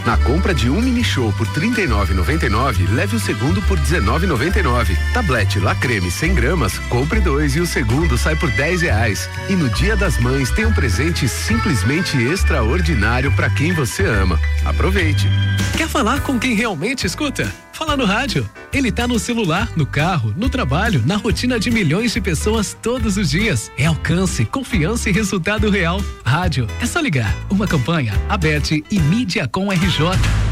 Na compra de um mini show por R$ 39,99, leve o segundo por R$ 19,99. Tablete La Creme 100 gramas, compre 2 e o segundo sai por R$10. E no Dia das Mães tem um presente simplesmente extraordinário para quem você ama. Aproveite. Quer falar com quem realmente escuta? Fala no rádio. Ele tá no celular, no carro, no trabalho, na rotina de milhões de pessoas todos os dias. É alcance, confiança e resultado real. Rádio, é só ligar. Uma campanha, Abete e Mídia com RJ.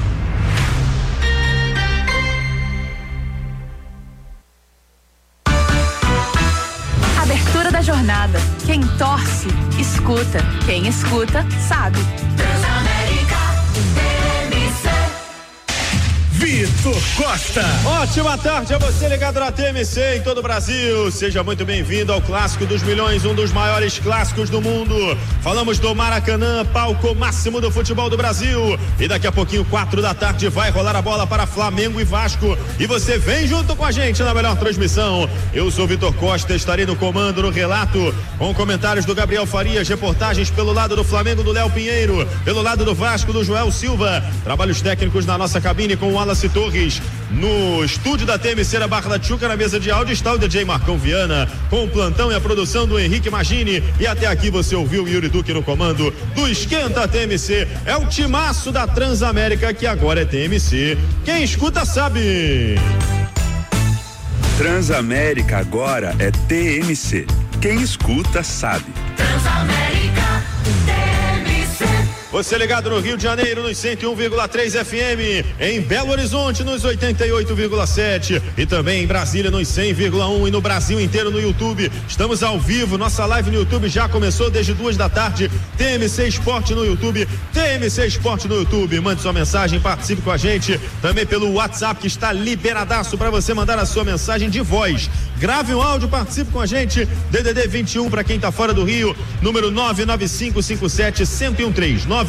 Abertura da jornada. Quem torce, escuta. Quem escuta, sabe. Vitor Costa. Ótima tarde a você ligado na TMC em todo o Brasil. Seja muito bem-vindo ao Clássico dos Milhões, um dos maiores clássicos do mundo. Falamos do Maracanã, palco máximo do futebol do Brasil. E daqui a pouquinho, 4 da tarde, vai rolar a bola para Flamengo e Vasco. E você vem junto com a gente na melhor transmissão. Eu sou Vitor Costa, estarei no comando, no relato, com comentários do Gabriel Farias, reportagens pelo lado do Flamengo do Léo Pinheiro, pelo lado do Vasco do Joel Silva. Trabalhos técnicos na nossa cabine com o Wallace Torres. No estúdio da TMC na Barra da Tijuca, na mesa de áudio, está o DJ Marcão Viana, com o plantão e a produção do Henrique Magini. E até aqui você ouviu o Yuri Duque no comando do Esquenta TMC. É o timaço da Transamérica, que agora é TMC. Quem escuta sabe. Transamérica agora é TMC. Quem escuta sabe. Transamérica TMC. Você ligado no Rio de Janeiro nos 101,3 FM, em Belo Horizonte nos 88,7 e também em Brasília nos 100,1 e no Brasil inteiro no YouTube. Estamos ao vivo, nossa live no YouTube já começou desde 2 da tarde. TMC Esporte no YouTube, TMC Esporte no YouTube. Mande sua mensagem, participe com a gente também pelo WhatsApp, que está liberadaço para você mandar a sua mensagem de voz. Grave um áudio, participe com a gente. DDD 21 para quem está fora do Rio, número 99557-1013.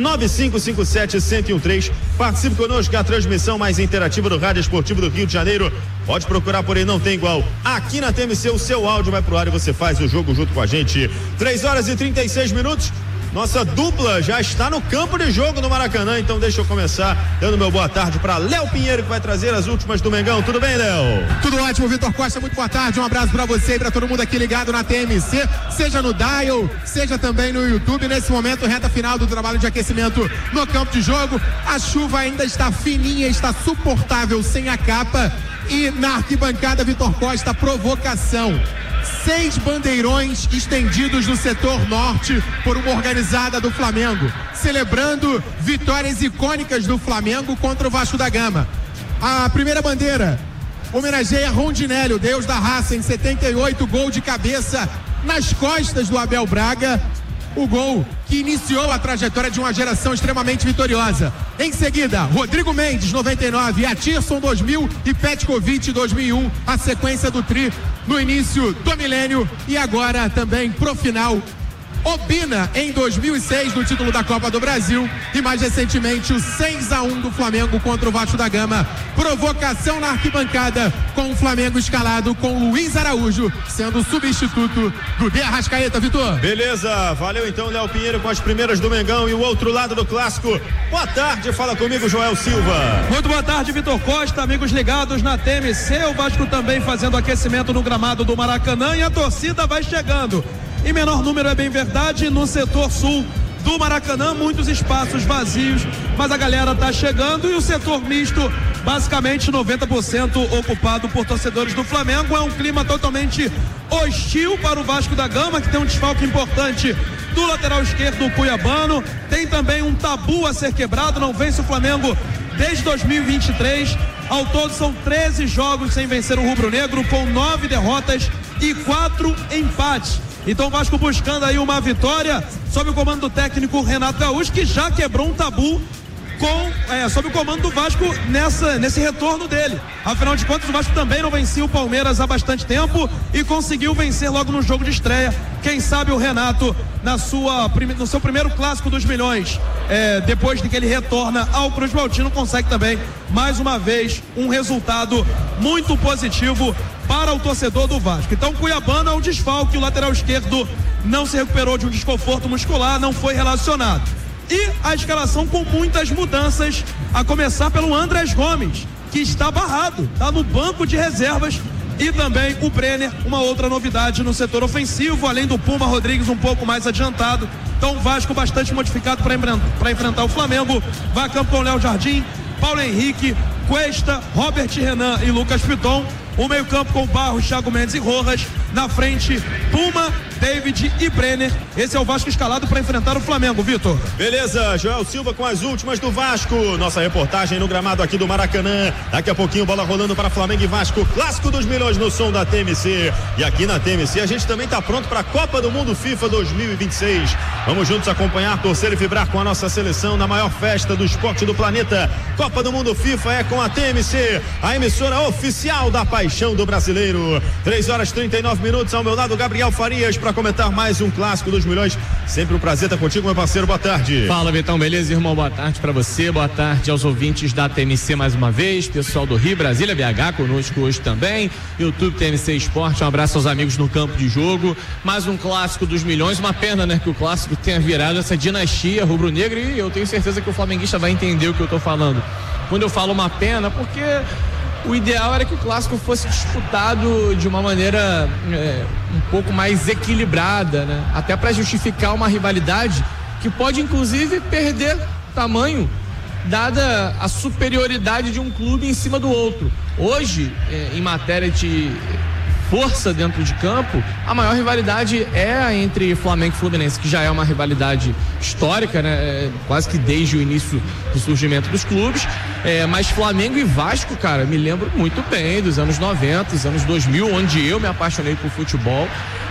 99557-1013. Participe conosco, que é a transmissão mais interativa do Rádio Esportivo do Rio de Janeiro. Pode procurar, porém não tem igual. Aqui na TMC o seu áudio vai pro ar e você faz o jogo junto com a gente. 3h36. Nossa dupla já está no campo de jogo no Maracanã, então deixa eu começar dando meu boa tarde para Léo Pinheiro, que vai trazer as últimas do Mengão. Tudo bem, Léo? Tudo ótimo, Vitor Costa, muito boa tarde, um abraço para você e para todo mundo aqui ligado na TMC, seja no Dial, seja também no YouTube. Nesse momento, reta final do trabalho de aquecimento no campo de jogo. A chuva ainda está fininha, está suportável sem a capa, e na arquibancada, Vitor Costa, provocação. 6 bandeirões estendidos no setor norte por uma organizada do Flamengo, celebrando vitórias icônicas do Flamengo contra o Vasco da Gama. A primeira bandeira homenageia Rondinelli, o deus da raça, em 78, gol de cabeça nas costas do Abel Braga. O gol que iniciou a trajetória de uma geração extremamente vitoriosa. Em seguida, Rodrigo Mendes, 99, Atirson, 2000 e Petkovic, 2001, a sequência do tri no início do milênio. E agora também pro final, Obina em 2006 no título da Copa do Brasil, e mais recentemente o 6-1 do Flamengo contra o Vasco da Gama. Provocação na arquibancada, com o Flamengo escalado com Luiz Araújo sendo substituto do De Arrascaeta. Vitor. Beleza, valeu então, Léo Pinheiro, com as primeiras do Mengão e o outro lado do clássico. Boa tarde, fala comigo, Joel Silva. Muito boa tarde, Vitor Costa, amigos ligados na TMC. O Vasco também fazendo aquecimento no gramado do Maracanã e a torcida vai chegando. Em menor número, é bem verdade, no setor sul do Maracanã, muitos espaços vazios, mas a galera tá chegando, e o setor misto, basicamente 90% ocupado por torcedores do Flamengo. É um clima totalmente hostil para o Vasco da Gama, que tem um desfalque importante do lateral esquerdo, o Cuiabano. Tem também um tabu a ser quebrado, não vence o Flamengo desde 2023. Ao todo são 13 jogos sem vencer o rubro-negro, com 9 derrotas e 4 empates. Então o Vasco buscando aí uma vitória sob o comando do técnico Renato Gaúcho, que já quebrou um tabu sob o comando do Vasco nesse retorno dele. Afinal de contas, o Vasco também não vencia o Palmeiras há bastante tempo e conseguiu vencer logo no jogo de estreia. Quem sabe o Renato, no seu primeiro clássico dos milhões, depois de que ele retorna ao Cruz Maltino, consegue também, mais uma vez, um resultado muito positivo para o torcedor do Vasco. Então, Cuiabano é um desfalque, o lateral esquerdo não se recuperou de um desconforto muscular, não foi relacionado. E a escalação com muitas mudanças, a começar pelo Andrés Gomes, que está barrado, está no banco de reservas. E também o Brenner, uma outra novidade no setor ofensivo, além do Puma Rodrigues um pouco mais adiantado. Então o Vasco bastante modificado para enfrentar o Flamengo. Vai a campo com Léo Jardim, Paulo Henrique, Cuesta, Robert Renan e Lucas Piton. O meio campo com Barros, Thiago Mendes e Rojas. Na frente, Puma, David e Brenner. Esse é o Vasco escalado para enfrentar o Flamengo, Vitor. Beleza, Joel Silva com as últimas do Vasco. Nossa reportagem no gramado aqui do Maracanã. Daqui a pouquinho, bola rolando para Flamengo e Vasco. Clássico dos milhões no som da TMC. E aqui na TMC a gente também está pronto para a Copa do Mundo FIFA 2026. Vamos juntos acompanhar, torcer e vibrar com a nossa seleção na maior festa do esporte do planeta. Copa do Mundo FIFA é com a TMC, a emissora oficial da paixão do brasileiro. 3h39 ao meu lado, Gabriel Farias, para comentar mais um clássico dos milhões. Sempre um prazer estar contigo, meu parceiro. Boa tarde. Fala, Vitão, beleza, irmão? Boa tarde para você, boa tarde aos ouvintes da TMC mais uma vez, pessoal do Rio, Brasília, BH conosco hoje também, YouTube TMC Esporte, um abraço aos amigos no campo de jogo. Mais um clássico dos milhões, uma pena, né, que o clássico tenha virado essa dinastia rubro-negra, e eu tenho certeza que o flamenguista vai entender o que eu tô falando. Quando eu falo uma pena, porque o ideal era que o clássico fosse disputado de uma maneira um pouco mais equilibrada, né? Até para justificar uma rivalidade que pode inclusive perder tamanho dada a superioridade de um clube em cima do outro. Hoje, em matéria de força dentro de campo, a maior rivalidade é entre Flamengo e Fluminense, que já é uma rivalidade histórica, né? Quase que desde o início do surgimento dos clubes, mas Flamengo e Vasco, cara, me lembro muito bem dos anos 90, dos anos 2000, onde eu me apaixonei por futebol.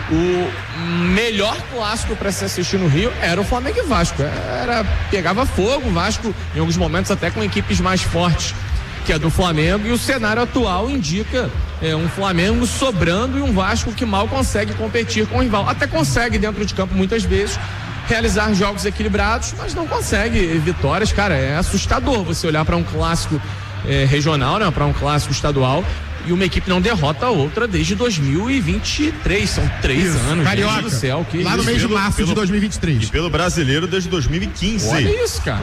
O melhor clássico para se assistir no Rio era o Flamengo e Vasco. Pegava fogo, o Vasco em alguns momentos até com equipes mais fortes que é do Flamengo, e o cenário atual indica um Flamengo sobrando e um Vasco que mal consegue competir com o rival. Até consegue dentro de campo muitas vezes realizar jogos equilibrados, mas não consegue vitórias. Cara, é assustador você olhar para um clássico regional, né, para um clássico estadual, e uma equipe não derrota a outra desde 2023, são 3 anos. Carioca, do céu, que lá no mês de março de 2023. E pelo brasileiro desde 2015. Olha isso, cara.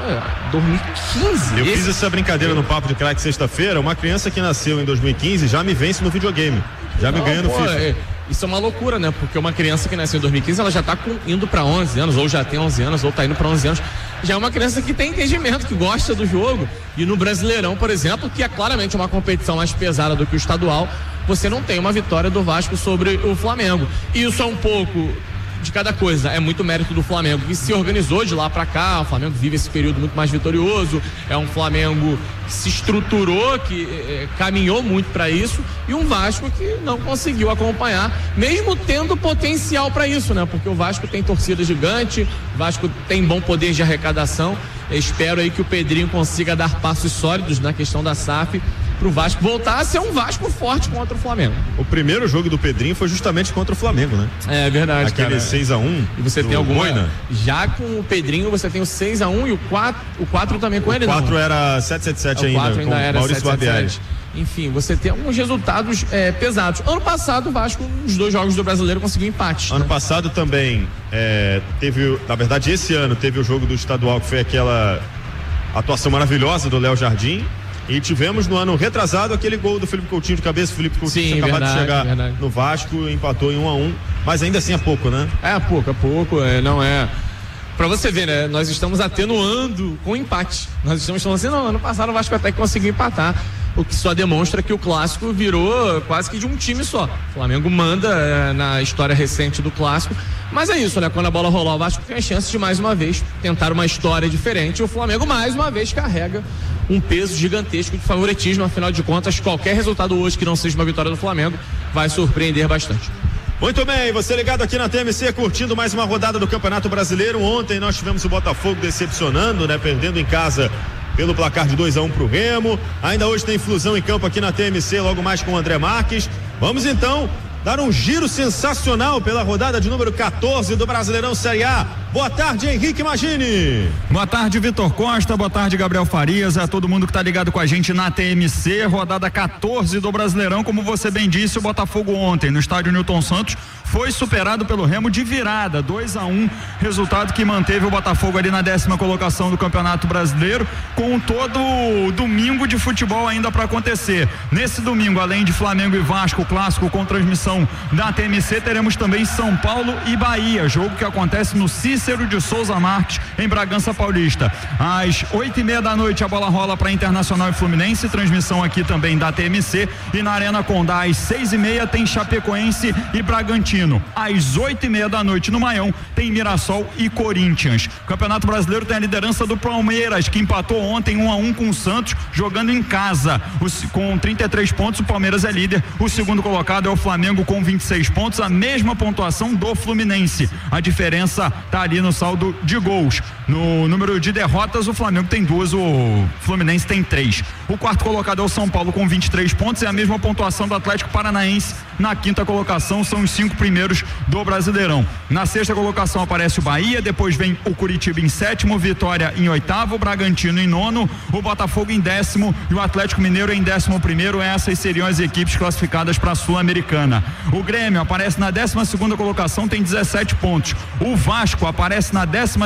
2015. Eu fiz essa brincadeira no Papo de Craque sexta-feira. Uma criança que nasceu em 2015 já me vence no videogame. Já me ganha no FIFA. Isso é uma loucura, né? Porque uma criança que nasceu em 2015, ela já tá indo para 11 anos, ou já tem 11 anos, ou tá indo para 11 anos. Já é uma criança que tem entendimento, que gosta do jogo. E no Brasileirão, por exemplo, que é claramente uma competição mais pesada do que o estadual, você não tem uma vitória do Vasco sobre o Flamengo. Isso é um pouco de cada coisa, é muito mérito do Flamengo, que se organizou de lá pra cá. O Flamengo vive esse período muito mais vitorioso, é um Flamengo que se estruturou, que caminhou muito para isso, e um Vasco que não conseguiu acompanhar, mesmo tendo potencial para isso, né? Porque o Vasco tem torcida gigante, o Vasco tem bom poder de arrecadação. Eu espero aí que o Pedrinho consiga dar passos sólidos na questão da SAF, pro Vasco voltar a ser um Vasco forte contra o Flamengo. O primeiro jogo do Pedrinho foi justamente contra o Flamengo, né? É verdade, aquele 6-1. E você tem alguma? Boina. Já com o Pedrinho você tem o 6-1 e o 4 também com ele, não? O 4 não? era 7-7-7 ainda, com era Maurício Barbieri. Enfim, você tem alguns resultados pesados. Ano passado o Vasco, nos 2 jogos do Brasileiro, conseguiu empate. Ano passado também teve, na verdade esse ano teve o jogo do estadual, que foi aquela atuação maravilhosa do Léo Jardim. E tivemos no ano retrasado aquele gol do Felipe Coutinho de cabeça. O Felipe Coutinho tinha acabado de chegar no Vasco, empatou em 1-1, mas ainda assim é pouco, né? É pouco, não é. Pra você ver, né? Nós estamos atenuando com empate. Nós estamos falando assim, não, ano passado o Vasco até que conseguiu empatar. O que só demonstra que o clássico virou quase que de um time só. O Flamengo manda na história recente do clássico. Mas é isso, né? Quando a bola rolar, o Vasco tem a chance de mais uma vez tentar uma história diferente. E o Flamengo mais uma vez carrega um peso gigantesco de favoritismo. Afinal de contas, qualquer resultado hoje que não seja uma vitória do Flamengo vai surpreender bastante. Muito bem, você ligado aqui na TMC, curtindo mais uma rodada do Campeonato Brasileiro. Ontem nós tivemos o Botafogo decepcionando, né? Perdendo em casa pelo placar de 2-1 pro Remo. Ainda hoje tem Flusão em campo aqui na TMC, logo mais com o André Marques. Vamos então dar um giro sensacional pela rodada de número 14 do Brasileirão Série A. Boa tarde, Henrique Magini. Boa tarde, Vitor Costa. Boa tarde, Gabriel Farias. A todo mundo que tá ligado com a gente na TMC, rodada 14 do Brasileirão. Como você bem disse, o Botafogo ontem no estádio Newton Santos foi superado pelo Remo de virada, 2-1, resultado que manteve o Botafogo ali na 10ª colocação do Campeonato Brasileiro, com todo o domingo de futebol ainda para acontecer. Nesse domingo, além de Flamengo e Vasco, clássico com transmissão da TMC, teremos também São Paulo e Bahia, jogo que acontece no Cícero de Souza Marques, em Bragança Paulista. Às 8:30 da noite a bola rola para Internacional e Fluminense, transmissão aqui também da TMC, e na Arena Condá às 6:30 tem Chapecoense e Bragantino. Às 8:30 da noite no Maião tem Mirassol e Corinthians. O Campeonato Brasileiro tem a liderança do Palmeiras, que empatou ontem 1-1 com o Santos, jogando em casa. Com 33 pontos, o Palmeiras é líder. O segundo colocado é o Flamengo com 26 pontos, a mesma pontuação do Fluminense. A diferença tá ali no saldo de gols. No número de derrotas, o Flamengo tem 2, o Fluminense tem 3. O quarto colocado é o São Paulo com 23 pontos, é a mesma pontuação do Atlético Paranaense. Na quinta colocação são os 5 primeiros do Brasileirão. Na sexta colocação aparece o Bahia, depois vem o Curitiba em 7º, Vitória em 8º, Bragantino em 9º, o Botafogo em 10º e o Atlético Mineiro em 11º. Essas seriam as equipes classificadas para a Sul-Americana. O Grêmio aparece na 12ª colocação, tem 17 pontos. O Vasco aparece na